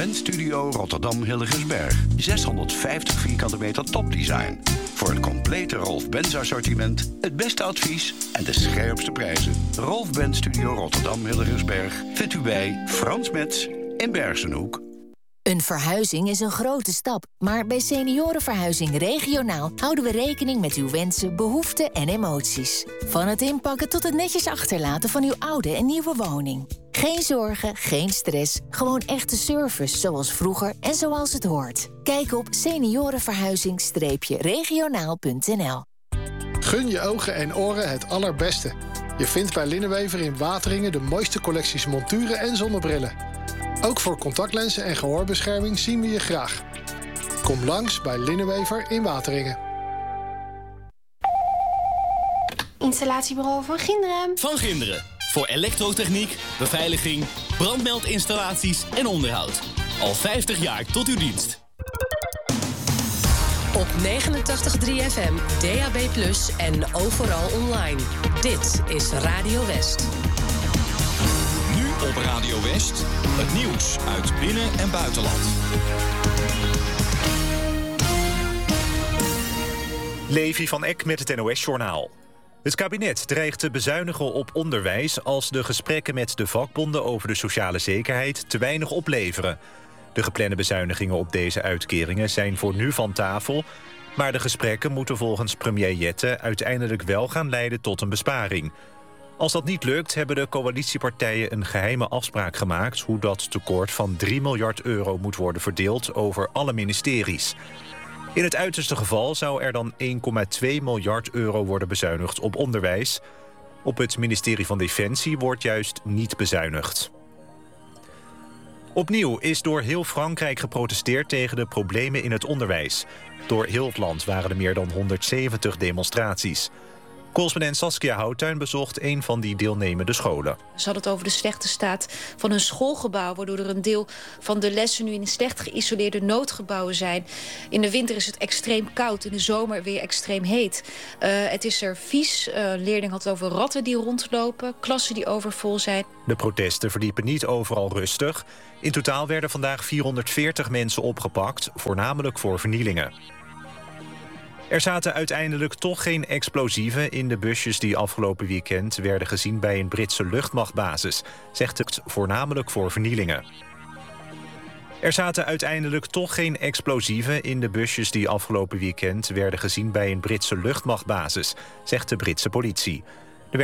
Studio Rotterdam Hillegersberg. 650 vierkante meter topdesign. Voor het complete Rolf Benz assortiment, het beste advies en de scherpste prijzen. Rolf Benz Studio Rotterdam Hillegersberg vindt u bij Frans Metz in Bergsenhoek. Een verhuizing is een grote stap, maar bij Seniorenverhuizing Regionaal houden we rekening met uw wensen, behoeften en emoties. Van het inpakken tot het netjes achterlaten van uw oude en nieuwe woning. Geen zorgen, geen stress, gewoon echte service zoals vroeger en zoals het hoort. Kijk op seniorenverhuizing-regionaal.nl. Gun je ogen en oren het allerbeste. Je vindt bij Linnenwever in Wateringen de mooiste collecties monturen en zonnebrillen. Ook voor contactlenzen en gehoorbescherming zien we je graag. Kom langs bij Linnenwever in Wateringen. Installatiebureau Van Ginderen. Van Ginderen. Voor elektrotechniek, beveiliging, brandmeldinstallaties en onderhoud. Al 50 jaar tot uw dienst. Op 89.3 FM, DAB+ en overal online. Dit is Radio West. Nu op Radio West, het nieuws uit binnen- en buitenland. Levi van Eck met het NOS-journaal. Het kabinet dreigt te bezuinigen op onderwijs als de gesprekken met de vakbonden over de sociale zekerheid te weinig opleveren. De geplande bezuinigingen op deze uitkeringen zijn voor nu van tafel, maar de gesprekken moeten volgens premier Jette uiteindelijk wel gaan leiden tot een besparing. Als dat niet lukt, hebben de coalitiepartijen een geheime afspraak gemaakt hoe dat tekort van 3 miljard euro moet worden verdeeld over alle ministeries. In het uiterste geval zou er dan 1,2 miljard euro worden bezuinigd op onderwijs. Op het ministerie van Defensie wordt juist niet bezuinigd. Opnieuw is door heel Frankrijk geprotesteerd tegen de problemen in het onderwijs. Door heel het land waren er meer dan 170 demonstraties. Correspondent Saskia Houttuin bezocht een van die deelnemende scholen. Ze hadden het over de slechte staat van hun schoolgebouw, waardoor er een deel van de lessen nu in slecht geïsoleerde noodgebouwen zijn. In de winter is het extreem koud, in de zomer weer extreem heet. Het is er vies. Leerling had het over ratten die rondlopen, klassen die overvol zijn. De protesten verliepen niet overal rustig. In totaal werden vandaag 440 mensen opgepakt, voornamelijk voor vernielingen. Er zaten uiteindelijk toch geen explosieven in de busjes die afgelopen weekend werden gezien bij een Britse luchtmachtbasis, zegt het voornamelijk voor vernielingen. Er zaten uiteindelijk toch geen explosieven in de busjes die afgelopen weekend werden gezien bij een Britse luchtmachtbasis, zegt de Britse politie.